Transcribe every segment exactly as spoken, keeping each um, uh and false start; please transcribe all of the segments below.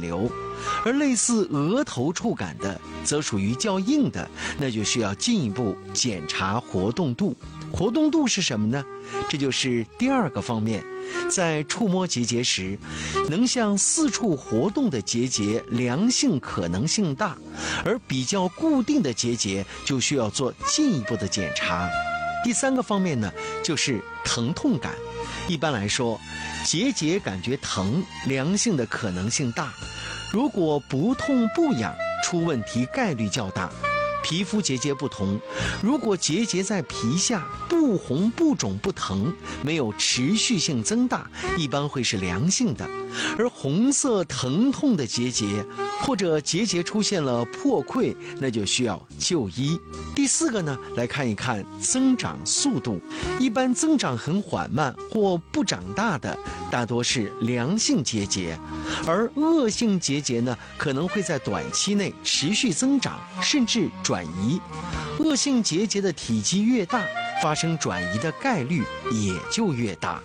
流，而类似额头触感的则属于较硬的，那就需要进一步检查活动度。活动度是什么呢？这就是第二个方面。在触摸结节时，能向四处活动的结节良性可能性大，而比较固定的结节就需要做进一步的检查。第三个方面呢，就是疼痛感。一般来说，结节感觉疼，良性的可能性大；如果不痛不痒，出问题概率较大。皮肤结节不同，如果结节在皮下，不红不肿不疼，没有持续性增大，一般会是良性的。而红色疼痛的结节，或者结节出现了破溃，那就需要就医。第四个呢，来看一看增长速度。一般增长很缓慢或不长大的，大多是良性结节，而恶性结节呢，可能会在短期内持续增长，甚至转移。恶性结节的体积越大，发生转移的概率也就越大。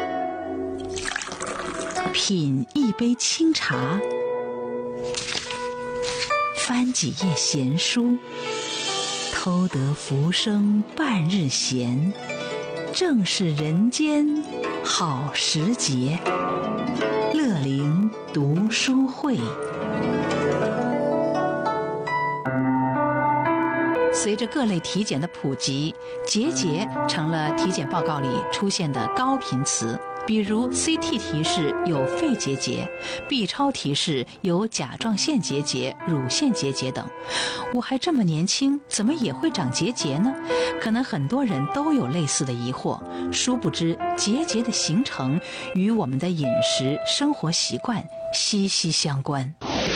品一杯清茶，翻几页闲书，偷得浮生半日闲，正是人间好时节。乐龄读书会。随着各类体检的普及，结节成了体检报告里出现的高频词。比如 C T 提示有肺结节， B 超提示有甲状腺结节、乳腺结节等。我还这么年轻，怎么也会长结节呢？可能很多人都有类似的疑惑，殊不知结节的形成与我们的饮食、生活习惯息息相关。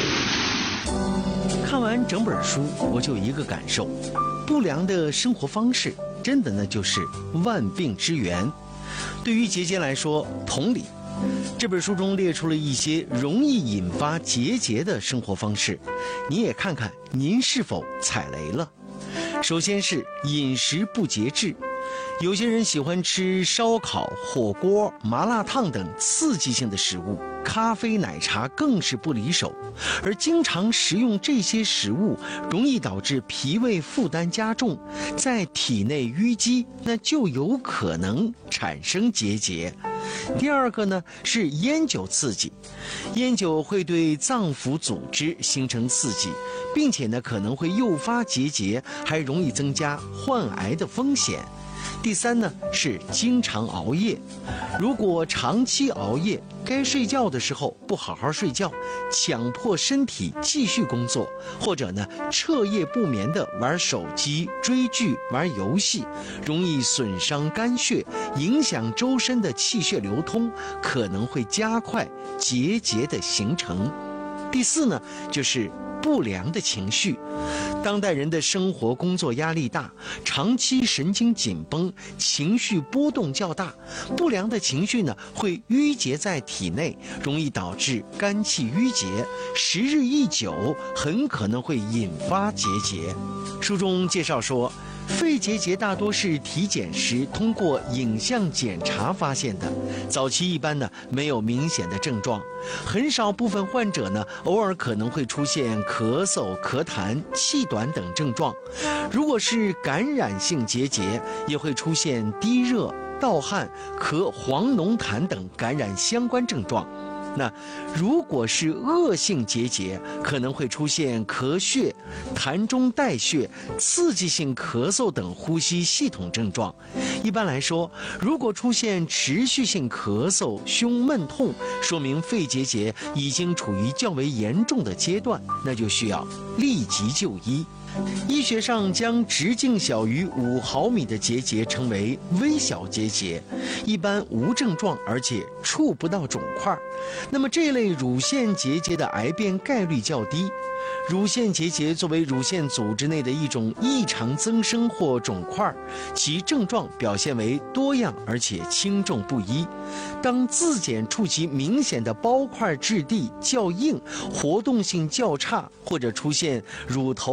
看完整本书，我就一个感受：不良的生活方式真的那就是万病之源。对于结节来说，同理，这本书中列出了一些容易引发结节的生活方式，你也看看您是否踩雷了。首先是饮食不节制，有些人喜欢吃烧烤、火锅、麻辣烫等刺激性的食物，咖啡、奶茶更是不离手，而经常食用这些食物，容易导致脾胃负担加重，在体内淤积，那就有可能产生结节。第二个呢是烟酒刺激，烟酒会对脏腑组织形成刺激，并且呢可能会诱发结节，还容易增加患癌的风险。第三呢是经常熬夜，如果长期熬夜，该睡觉的时候不好好睡觉，强迫身体继续工作，或者呢彻夜不眠的玩手机、追剧、玩游戏，容易损伤肝血，影响周身的气血流通，可能会加快结节的形成。第四呢就是不良的情绪，当代人的生活工作压力大，长期神经紧绷，情绪波动较大，不良的情绪呢会淤结在体内，容易导致肝气郁结，时日一久，很可能会引发结节。书中介绍说，肺结节大多是体检时通过影像检查发现的，早期一般呢没有明显的症状，很少部分患者呢偶尔可能会出现咳嗽、咳痰、气短等症状。如果是感染性结节，也会出现低热、盗汗、咳黄脓痰等感染相关症状。那如果是恶性结节，可能会出现咳血、痰中带血、刺激性咳嗽等呼吸系统症状。一般来说，如果出现持续性咳嗽、胸闷痛，说明肺结节已经处于较为严重的阶段，那就需要立即就医。医学上将直径小于五毫米的结节称为微小结节，一般无症状，而且触不到肿块。那么这类乳腺结节的癌变概率较低。乳腺结节作为乳腺组织内的一种异常增生或肿块，其症状表现为多样而且轻重不一。当自检触及明显的包块质地较硬、活动性较差，或者出现乳头不对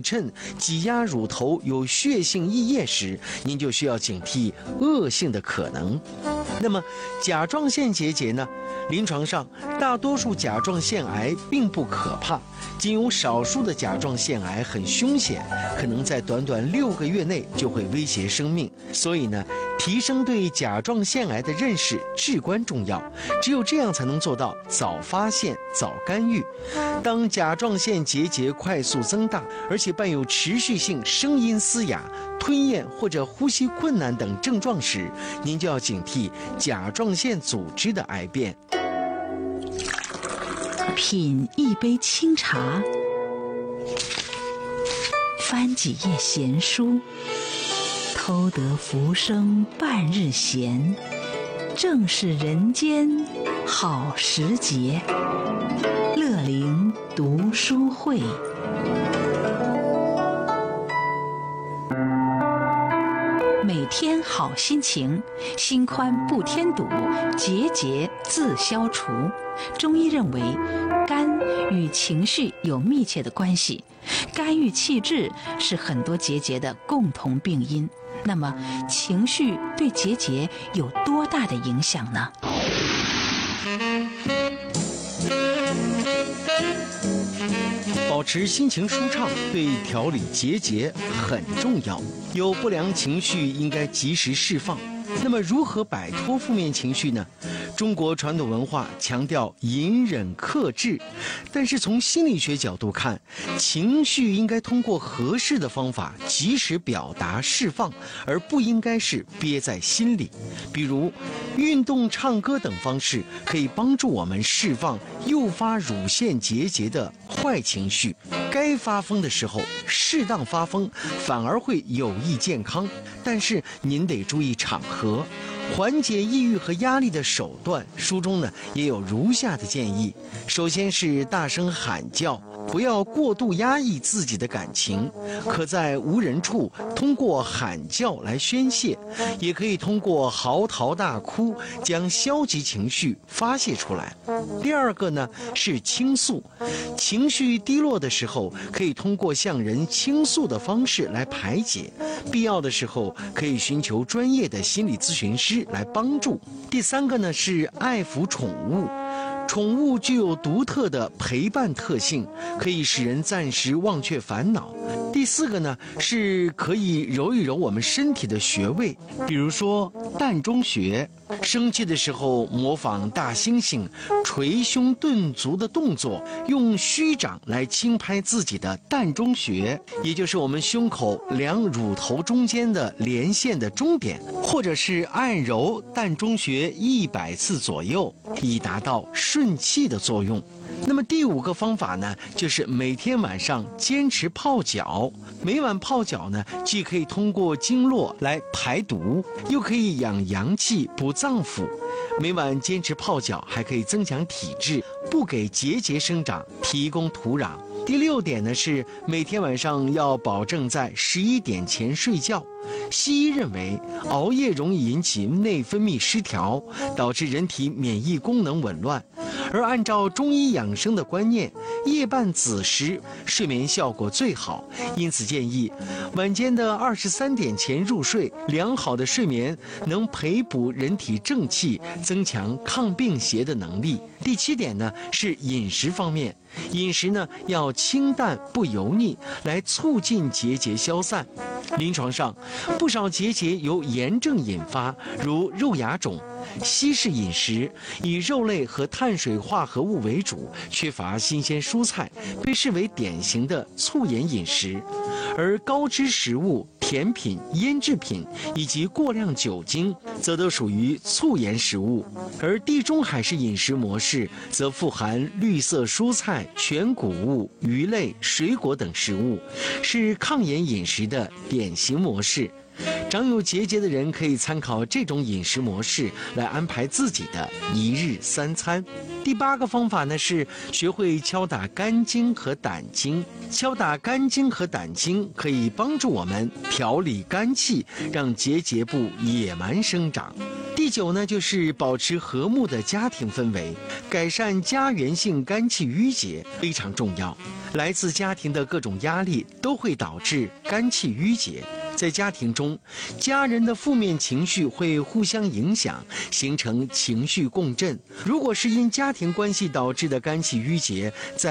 称、挤压乳头有血性溢液时，您就需要警惕恶性的可能。那么甲状腺结节呢？临床上，大多数甲状腺癌并不可怕，仅有少数的甲状腺癌很凶险，可能在短短六个月内就会威胁生命。所以呢，提升对甲状腺癌的认识至关重要，只有这样才能做到早发现、早干预。当甲状腺结节快速增大，而且伴有持续性声音嘶哑、吞咽或者呼吸困难等症状时，您就要警惕甲状腺组织的癌变。 品一杯清茶，翻几页闲书，偷得浮生半日闲，正是人间好时节。乐龄读书会。每天好心情，心宽不添堵，结节自消除。中医认为，肝与情绪有密切的关系，肝郁气滞是很多结节的共同病因。那么，情绪对结节有多大的影响呢？ 保持心情舒畅对调理结节很重要，有不良情绪应该及时释放。那么如何摆脱负面情绪呢？中国传统文化强调隐忍克制，但是从心理学角度看，情绪应该通过合适的方法及时表达释放，而不应该是憋在心里。比如运动、唱歌等方式可以帮助我们释放诱发乳腺结节的坏情绪，该发疯的时候适当发疯，反而会有益健康。但是您得注意场合。缓解抑郁和压力的手段，书中呢也有如下的建议。首先是大声喊叫，不要过度压抑自己的感情，可在无人处通过喊叫来宣泄，也可以通过嚎啕大哭将消极情绪发泄出来。第二个呢是倾诉，情绪低落的时候，可以通过向人倾诉的方式来排解，必要的时候可以寻求专业的心理咨询师来帮助。第三个呢是爱抚宠物，宠物具有独特的陪伴特性，可以使人暂时忘却烦恼。第四个呢是可以揉一揉我们身体的穴位，比如说膻中穴，生气的时候模仿大猩猩捶胸顿足的动作，用虚掌来轻拍自己的膻中穴，也就是我们胸口两乳头中间的连线的中点，或者是按揉膻中穴一百次左右，以达到顺气的作用。那么第五个方法呢，就是每天晚上坚持泡脚。每晚泡脚呢，既可以通过经络来排毒，又可以养阳气、补脏腑。每晚坚持泡脚，还可以增强体质，不给结节生长提供土壤。第六点呢是每天晚上要保证在十一点前睡觉。西医认为熬夜容易引起内分泌失调，导致人体免疫功能紊乱。而按照中医养生的观念，夜半子时睡眠效果最好，因此建议晚间的二十三点前入睡。良好的睡眠能培补人体正气，增强抗病邪的能力。第七点呢是饮食方面，饮食呢要清淡不油腻，来促进结节消散。临床上，不少结节由炎症引发，如肉芽肿。西式饮食以肉类和碳水化合物为主，缺乏新鲜蔬菜，被视为典型的促炎饮食。而高脂食物、甜品、腌制品以及过量酒精则都属于促炎食物。而地中海式饮食模式则富含绿色蔬菜、全谷物、鱼类、水果等食物，是抗炎饮食的典型模式。长有结节的人可以参考这种饮食模式来安排自己的一日三餐。第八个方法呢是学会敲打肝经和胆经。敲打肝经和胆经可以帮助我们调理肝气，让结节不野蛮生长。第九呢，就是保持和睦的家庭氛围，改善家源性肝气郁结非常重要。来自家庭的各种压力都会导致肝气郁结。在家庭中，家人的负面情绪会互相影响，形成情绪共振。如果是因家庭关系导致的肝气郁结，在